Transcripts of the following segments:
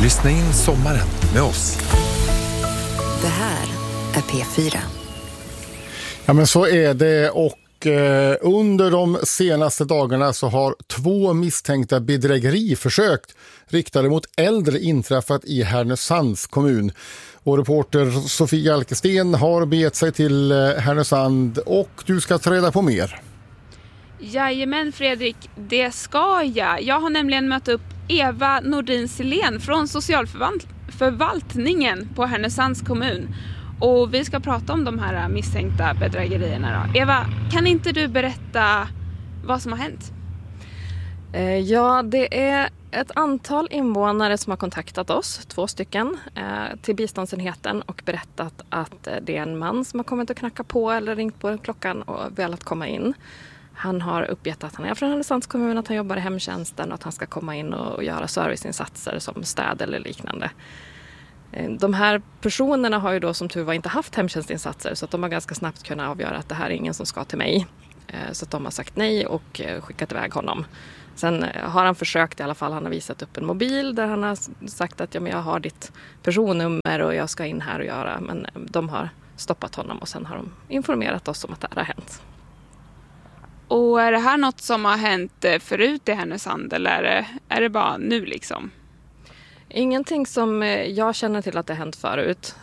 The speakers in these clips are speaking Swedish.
Lyssna in sommaren med oss. Det här är P4. Ja, men så är det, och under de senaste dagarna så har 2 misstänkta bedrägeriförsök riktade mot äldre inträffat i Härnösands kommun. Och reporter Sofie Jalkesten har begett sig till Härnösand och du ska ta reda på mer. Jajamän Fredrik, det ska jag. Jag har nämligen mött upp Eva Nordin Silén från socialförvaltningen på Härnösands kommun. Och vi ska prata om de här misstänkta bedrägerierna då. Eva, kan inte du berätta vad som har hänt? Ja, det är ett antal invånare som har kontaktat oss, 2 stycken, till biståndsenheten och berättat att det är en man som har kommit och knackat på eller ringt på klockan och velat komma in. Han har uppgett att han är från Härnösands kommun, att han jobbar i hemtjänsten och att han ska komma in och göra serviceinsatser som städ eller liknande. De här personerna har ju då som tur var inte haft hemtjänstinsatser, så att de har ganska snabbt kunnat avgöra att det här är ingen som ska till mig. Så att de har sagt nej och skickat iväg honom. Sen har han försökt i alla fall, han har visat upp en mobil där han har sagt att ja, men jag har ditt personnummer och jag ska in här och göra. Men de har stoppat honom och sen har de informerat oss om att det här har hänt. Och är det här något som har hänt förut i Härnösand eller är det bara nu liksom? Ingenting som jag känner till att det har hänt förut.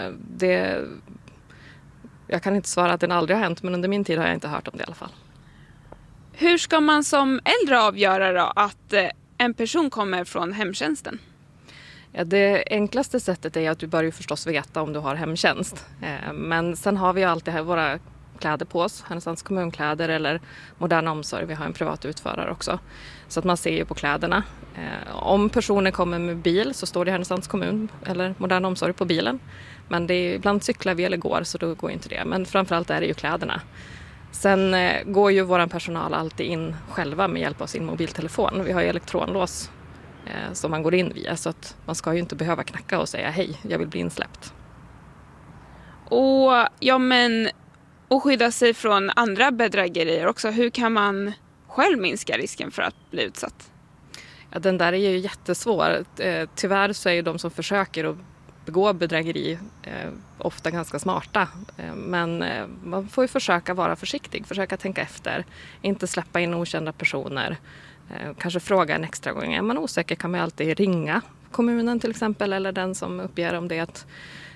Jag kan inte svara att det aldrig har hänt, men under min tid har jag inte hört om det i alla fall. Hur ska man som äldre avgöra då att en person kommer från hemtjänsten? Ja, det enklaste sättet är att du bör ju förstås veta om du har hemtjänst. Men sen har vi ju alltid här våra kläder på oss, Härnösands kommunkläder eller Modern omsorg. Vi har en privat utförare också. Så att man ser ju på kläderna. Om personer kommer med bil så står det Härnösands kommun eller Modern omsorg på bilen. Men det är, ibland cyklar vi eller går, så då går inte det. Men framförallt är det ju kläderna. Sen går ju vår personal alltid in själva med hjälp av sin mobiltelefon. Vi har ju elektronlås som man går in via, så att man ska ju inte behöva knacka och säga hej, jag vill bli insläppt. Och skydda sig från andra bedrägerier också. Hur kan man själv minska risken för att bli utsatt? Ja, den där är ju jättesvår. Tyvärr så är ju de som försöker att begå bedrägeri ofta ganska smarta. Men man får ju försöka vara försiktig, försöka tänka efter. Inte släppa in okända personer. Kanske fråga en extra gång. Är man osäker kan man alltid ringa kommunen till exempel, eller den som uppger om det är ett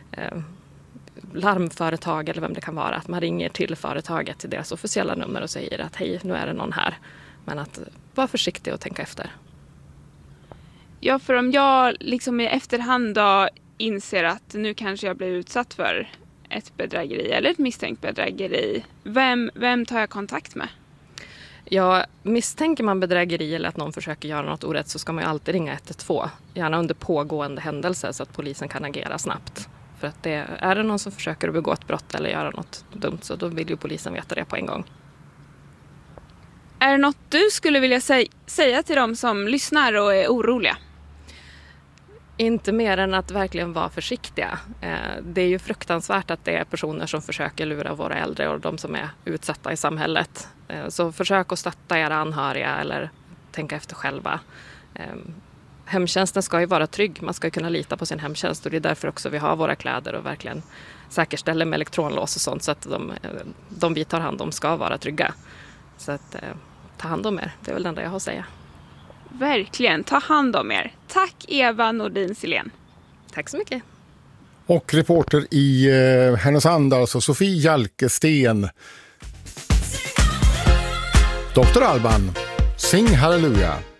larmföretag eller vem det kan vara. Att man ringer till företaget, till deras officiella nummer och säger att hej, nu är det någon här. Men att vara försiktig och tänka efter. Ja, för om jag liksom i efterhand då inser att nu kanske jag blir utsatt för ett bedrägeri eller ett misstänkt bedrägeri. Vem tar jag kontakt med? Ja, misstänker man bedrägeri eller att någon försöker göra något orätt så ska man ju alltid ringa 112. Gärna under pågående händelser så att polisen kan agera snabbt. För att är det någon som försöker att begå ett brott eller göra något dumt, så då vill ju polisen veta det på en gång. Är det något du skulle vilja säga till dem som lyssnar och är oroliga? Inte mer än att verkligen vara försiktiga. Det är ju fruktansvärt att det är personer som försöker lura våra äldre och de som är utsatta i samhället. Så försök att stötta era anhöriga eller tänka efter själva. Hemtjänsten ska ju vara trygg. Man ska ju kunna lita på sin hemtjänst och det är därför också vi har våra kläder och verkligen säkerställer med elektronlås och sånt så att de vi tar hand om ska vara trygga. Så att ta hand om er, det är väl det enda jag har att säga. Verkligen, ta hand om er. Tack Eva Nordin Silén. Tack så mycket. Och reporter i Härnösand, alltså Sofie Jalkesten. Dr. Alban, sing halleluja.